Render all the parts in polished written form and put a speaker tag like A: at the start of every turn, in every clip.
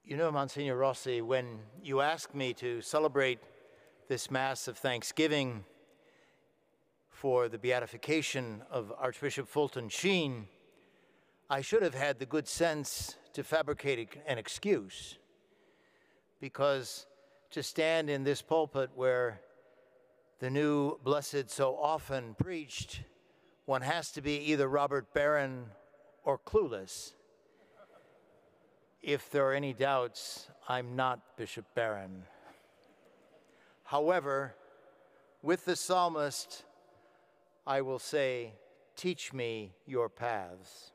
A: You know, Monsignor Rossi, when you asked me to celebrate this Mass of Thanksgiving for the beatification of Archbishop Fulton Sheen, I should have had the good sense to fabricate an excuse, because to stand in this pulpit where the new blessed so often preached, one has to be either Robert Barron or clueless. If there are any doubts, I'm not Bishop Barron. However, with the psalmist, I will say, teach me your paths.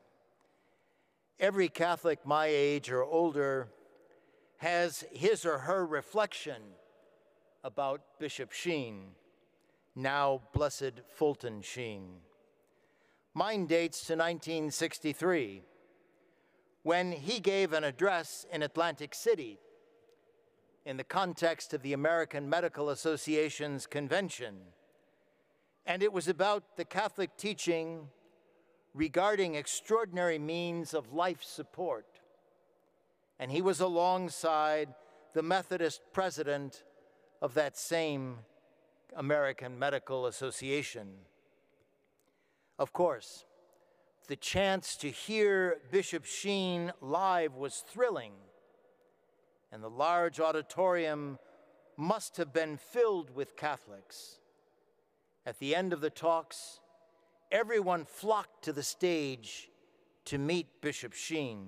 A: Every Catholic my age or older has his or her reflection about Bishop Sheen, now Blessed Fulton Sheen. Mine dates to 1963, when he gave an address in Atlantic City in the context of the American Medical Association's convention. And it was about the Catholic teaching regarding extraordinary means of life support. And he was alongside the Methodist president of that same American Medical Association. Of course, the chance to hear Bishop Sheen live was thrilling, and the large auditorium must have been filled with Catholics. At the end of the talks, everyone flocked to the stage to meet Bishop Sheen.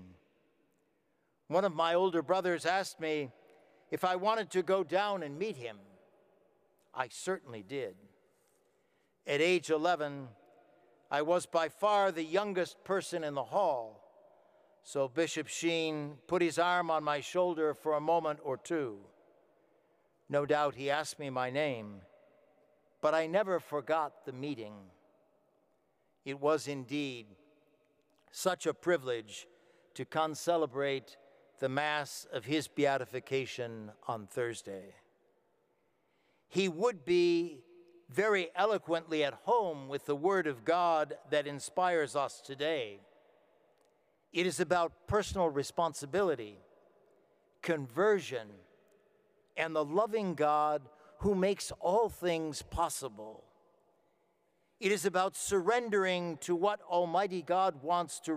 A: One of my older brothers asked me if I wanted to go down and meet him. I certainly did. At age 11, I was by far the youngest person in the hall, so Bishop Sheen put his arm on my shoulder for a moment or two. No doubt he asked me my name, but I never forgot the meeting. It was indeed such a privilege to concelebrate the Mass of his beatification on Thursday. He would be very eloquently at home with the Word of God that inspires us today. It is about personal responsibility, conversion, and the loving God who makes all things possible. It is about surrendering to what Almighty God wants to